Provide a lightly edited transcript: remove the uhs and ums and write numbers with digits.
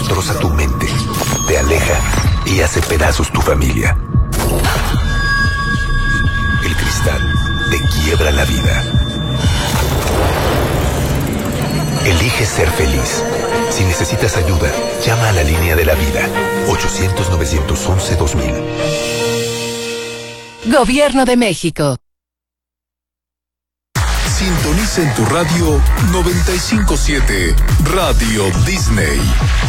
destroza tu mente, te aleja y hace pedazos tu familia. El cristal te quiebra la vida. Elige ser feliz. Si necesitas ayuda, llama a la línea de la vida. 800-911-2000. Gobierno de México. Sintoniza en tu radio 95.7 Radio Disney.